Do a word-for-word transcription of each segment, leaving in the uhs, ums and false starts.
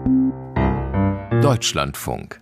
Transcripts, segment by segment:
Deutschlandfunk.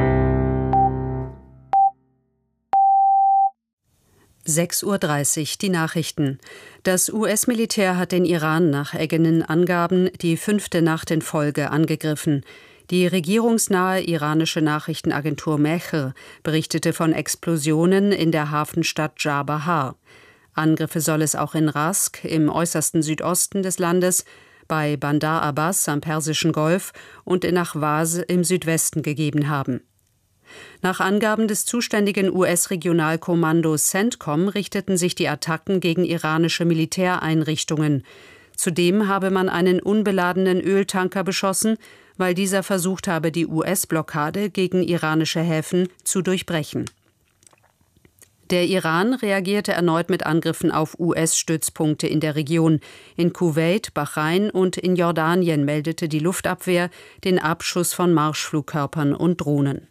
sechs Uhr dreißig, die Nachrichten. Das U S-Militär hat den Iran nach eigenen Angaben die fünfte Nacht in Folge angegriffen. Die regierungsnahe iranische Nachrichtenagentur Mehr berichtete von Explosionen in der Hafenstadt Dschabahar. Angriffe soll es auch in Rask, im äußersten Südosten des Landes, bei Bandar Abbas am Persischen Golf und in Ahwaz im Südwesten gegeben haben. Nach Angaben des zuständigen U S-Regionalkommandos CENTCOM richteten sich die Attacken gegen iranische Militäreinrichtungen. Zudem habe man einen unbeladenen Öltanker beschossen, weil dieser versucht habe, die U S-Blockade gegen iranische Häfen zu durchbrechen. Der Iran reagierte erneut mit Angriffen auf U S-Stützpunkte in der Region. In Kuwait, Bahrain und in Jordanien meldete die Luftabwehr den Abschuss von Marschflugkörpern und Drohnen.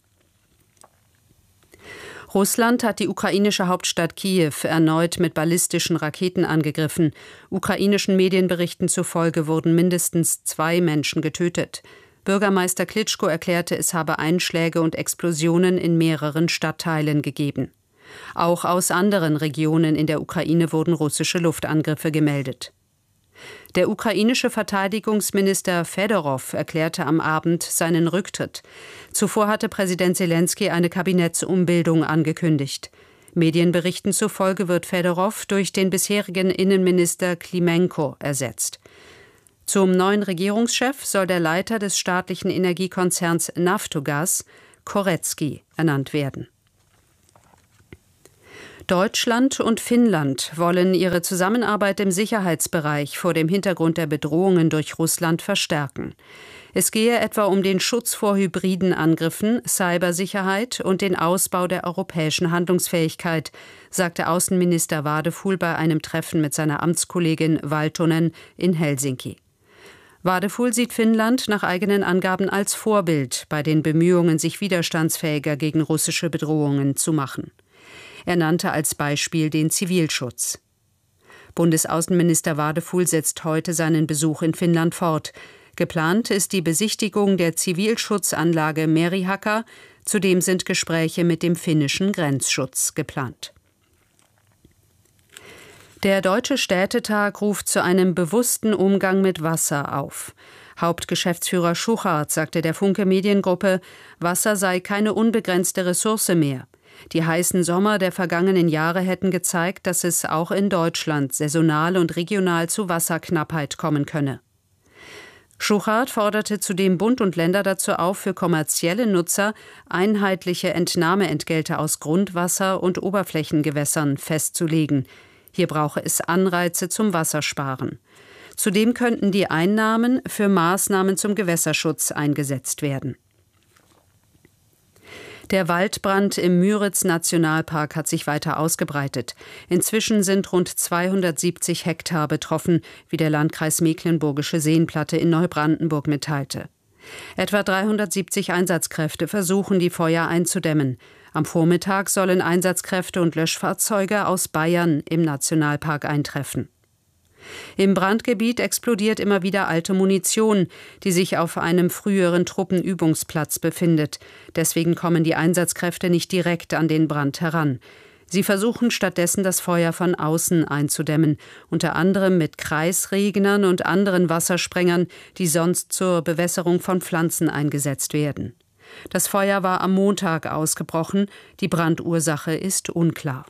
Russland hat die ukrainische Hauptstadt Kiew erneut mit ballistischen Raketen angegriffen. Ukrainischen Medienberichten zufolge wurden mindestens zwei Menschen getötet. Bürgermeister Klitschko erklärte, es habe Einschläge und Explosionen in mehreren Stadtteilen gegeben. Auch aus anderen Regionen in der Ukraine wurden russische Luftangriffe gemeldet. Der ukrainische Verteidigungsminister Fedorow erklärte am Abend seinen Rücktritt. Zuvor hatte Präsident Selenskyj eine Kabinettsumbildung angekündigt. Medienberichten zufolge wird Fedorow durch den bisherigen Innenminister Klimenko ersetzt. Zum neuen Regierungschef soll der Leiter des staatlichen Energiekonzerns Naftogaz, Korecki, ernannt werden. Deutschland und Finnland wollen ihre Zusammenarbeit im Sicherheitsbereich vor dem Hintergrund der Bedrohungen durch Russland verstärken. Es gehe etwa um den Schutz vor hybriden Angriffen, Cybersicherheit und den Ausbau der europäischen Handlungsfähigkeit, sagte Außenminister Wadefuhl bei einem Treffen mit seiner Amtskollegin Valtonen in Helsinki. Wadefuhl sieht Finnland nach eigenen Angaben als Vorbild bei den Bemühungen, sich widerstandsfähiger gegen russische Bedrohungen zu machen. Er nannte als Beispiel den Zivilschutz. Bundesaußenminister Wadefuhl setzt heute seinen Besuch in Finnland fort. Geplant ist die Besichtigung der Zivilschutzanlage Merihaca. Zudem sind Gespräche mit dem finnischen Grenzschutz geplant. Der Deutsche Städtetag ruft zu einem bewussten Umgang mit Wasser auf. Hauptgeschäftsführer Schuchart sagte der Funke Mediengruppe, Wasser sei keine unbegrenzte Ressource mehr. Die heißen Sommer der vergangenen Jahre hätten gezeigt, dass es auch in Deutschland saisonal und regional zu Wasserknappheit kommen könne. Schuchart forderte zudem Bund und Länder dazu auf, für kommerzielle Nutzer einheitliche Entnahmeentgelte aus Grundwasser und Oberflächengewässern festzulegen. Hier brauche es Anreize zum Wassersparen. Zudem könnten die Einnahmen für Maßnahmen zum Gewässerschutz eingesetzt werden. Der Waldbrand im Müritz-Nationalpark hat sich weiter ausgebreitet. Inzwischen sind rund zweihundertsiebzig Hektar betroffen, wie der Landkreis Mecklenburgische Seenplatte in Neubrandenburg mitteilte. Etwa dreihundertsiebzig Einsatzkräfte versuchen, die Feuer einzudämmen. Am Vormittag sollen Einsatzkräfte und Löschfahrzeuge aus Bayern im Nationalpark eintreffen. Im Brandgebiet explodiert immer wieder alte Munition, die sich auf einem früheren Truppenübungsplatz befindet. Deswegen kommen die Einsatzkräfte nicht direkt an den Brand heran. Sie versuchen stattdessen, das Feuer von außen einzudämmen, unter anderem mit Kreisregnern und anderen Wassersprengern, die sonst zur Bewässerung von Pflanzen eingesetzt werden. Das Feuer war am Montag ausgebrochen, die Brandursache ist unklar.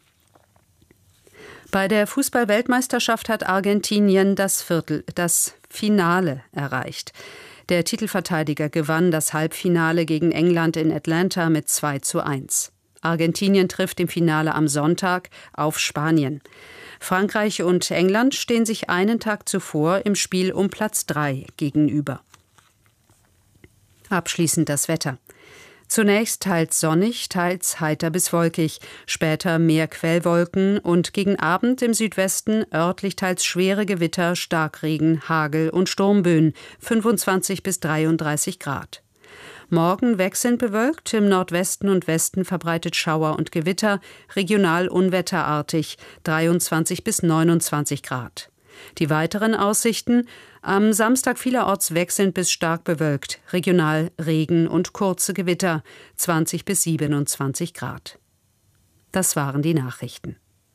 Bei der Fußball-Weltmeisterschaft hat Argentinien das Viertel, das Finale erreicht. Der Titelverteidiger gewann das Halbfinale gegen England in Atlanta mit zwei zu eins. Argentinien trifft im Finale am Sonntag auf Spanien. Frankreich und England stehen sich einen Tag zuvor im Spiel um Platz drei gegenüber. Abschließend das Wetter. Zunächst teils sonnig, teils heiter bis wolkig, später mehr Quellwolken und gegen Abend im Südwesten örtlich teils schwere Gewitter, Starkregen, Hagel und Sturmböen, fünfundzwanzig bis dreiunddreißig Grad. Morgen wechselnd bewölkt, im Nordwesten und Westen verbreitet Schauer und Gewitter, regional unwetterartig, dreiundzwanzig bis neunundzwanzig Grad. Die weiteren Aussichten: am Samstag vielerorts wechselnd bis stark bewölkt, regional Regen und kurze Gewitter, zwanzig bis siebenundzwanzig Grad. Das waren die Nachrichten.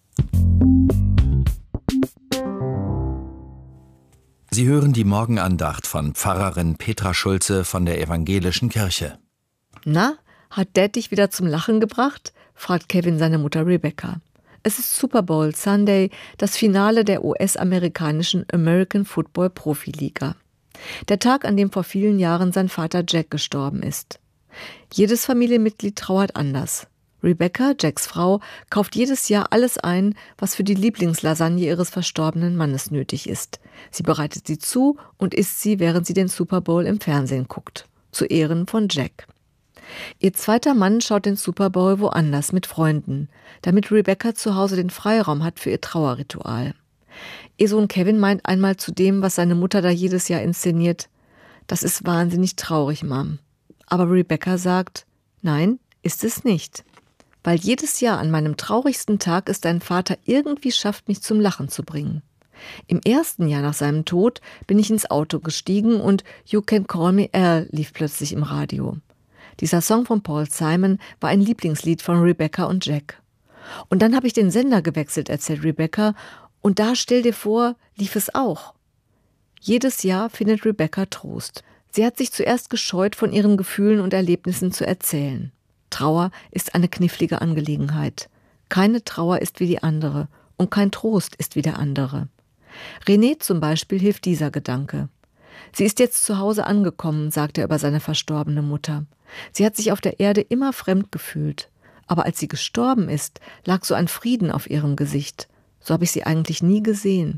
Sie hören die Morgenandacht von Pfarrerin Petra Schulze von der Evangelischen Kirche. Na, hat Dad dich wieder zum Lachen gebracht? Fragt Kevin seine Mutter Rebecca. Es ist Super Bowl Sunday, das Finale der U S-amerikanischen American Football Profiliga. Der Tag, an dem vor vielen Jahren sein Vater Jack gestorben ist. Jedes Familienmitglied trauert anders. Rebecca, Jacks Frau, kauft jedes Jahr alles ein, was für die Lieblingslasagne ihres verstorbenen Mannes nötig ist. Sie bereitet sie zu und isst sie, während sie den Super Bowl im Fernsehen guckt. Zu Ehren von Jack. Ihr zweiter Mann schaut den Super Bowl woanders mit Freunden, damit Rebecca zu Hause den Freiraum hat für ihr Trauerritual. Ihr Sohn Kevin meint einmal zu dem, was seine Mutter da jedes Jahr inszeniert: Das ist wahnsinnig traurig, Mom. Aber Rebecca sagt: Nein, ist es nicht. Weil jedes Jahr an meinem traurigsten Tag es dein Vater irgendwie schafft, mich zum Lachen zu bringen. Im ersten Jahr nach seinem Tod bin ich ins Auto gestiegen und You Can Call Me Al lief plötzlich im Radio. Dieser Song von Paul Simon war ein Lieblingslied von Rebecca und Jack. Und dann habe ich den Sender gewechselt, erzählt Rebecca, und da, stell dir vor, lief es auch. Jedes Jahr findet Rebecca Trost. Sie hat sich zuerst gescheut, von ihren Gefühlen und Erlebnissen zu erzählen. Trauer ist eine knifflige Angelegenheit. Keine Trauer ist wie die andere und kein Trost ist wie der andere. René zum Beispiel hilft dieser Gedanke. Sie ist jetzt zu Hause angekommen, sagt er über seine verstorbene Mutter. Sie hat sich auf der Erde immer fremd gefühlt. Aber als sie gestorben ist, lag so ein Frieden auf ihrem Gesicht. So habe ich sie eigentlich nie gesehen.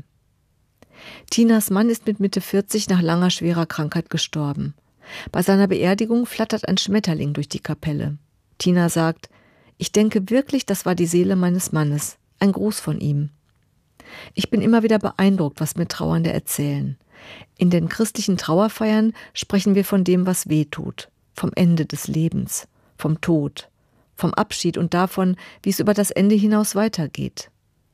Tinas Mann ist mit Mitte vierzig nach langer, schwerer Krankheit gestorben. Bei seiner Beerdigung flattert ein Schmetterling durch die Kapelle. Tina sagt: Ich denke wirklich, das war die Seele meines Mannes. Ein Gruß von ihm. Ich bin immer wieder beeindruckt, was mir Trauernde erzählen. In den christlichen Trauerfeiern sprechen wir von dem, was weh tut, vom Ende des Lebens, vom Tod, vom Abschied und davon, wie es über das Ende hinaus weitergeht.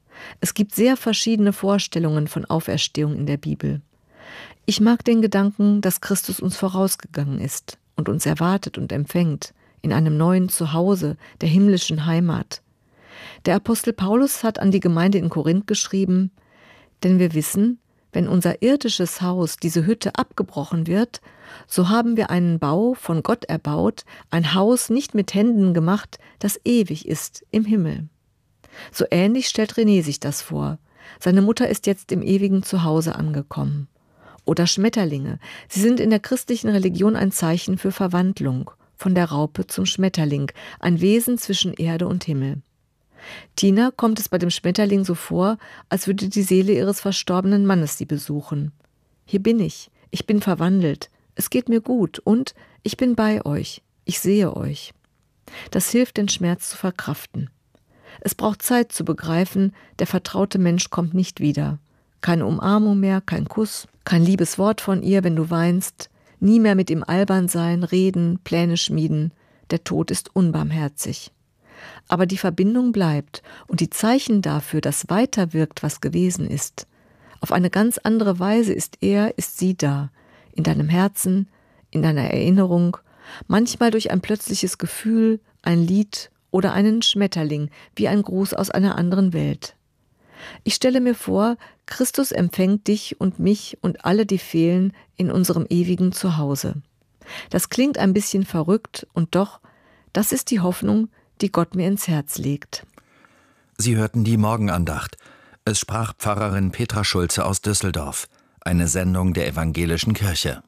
Es gibt sehr verschiedene Vorstellungen von Auferstehung in der Bibel. Ich mag den Gedanken, dass Christus uns vorausgegangen ist und uns erwartet und empfängt in einem neuen Zuhause, der himmlischen Heimat. Der Apostel Paulus hat an die Gemeinde in Korinth geschrieben: Denn wir wissen, wenn unser irdisches Haus, diese Hütte, abgebrochen wird, so haben wir einen Bau von Gott erbaut, ein Haus nicht mit Händen gemacht, das ewig ist im Himmel. So ähnlich stellt René sich das vor. Seine Mutter ist jetzt im ewigen Zuhause angekommen. Oder Schmetterlinge. Sie sind in der christlichen Religion ein Zeichen für Verwandlung, von der Raupe zum Schmetterling, ein Wesen zwischen Erde und Himmel. Tina kommt es bei dem Schmetterling so vor, als würde die Seele ihres verstorbenen Mannes sie besuchen. Hier bin ich, ich bin verwandelt, es geht mir gut und ich bin bei euch, ich sehe euch. Das hilft, den Schmerz zu verkraften. Es braucht Zeit zu begreifen, der vertraute Mensch kommt nicht wieder. Keine Umarmung mehr, kein Kuss, kein liebes Wort von ihr, wenn du weinst, nie mehr mit ihm albern sein, reden, Pläne schmieden. Der Tod ist unbarmherzig. Aber die Verbindung bleibt und die Zeichen dafür, dass weiterwirkt, was gewesen ist. Auf eine ganz andere Weise ist er, ist sie da, in deinem Herzen, in deiner Erinnerung, manchmal durch ein plötzliches Gefühl, ein Lied oder einen Schmetterling, wie ein Gruß aus einer anderen Welt. Ich stelle mir vor, Christus empfängt dich und mich und alle, die fehlen, in unserem ewigen Zuhause. Das klingt ein bisschen verrückt und doch, das ist die Hoffnung, die Gott mir ins Herz legt. Sie hörten die Morgenandacht. Es sprach Pfarrerin Petra Schulze aus Düsseldorf. Eine Sendung der Evangelischen Kirche.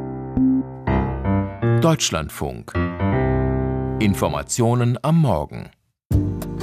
Deutschlandfunk. Informationen am Morgen.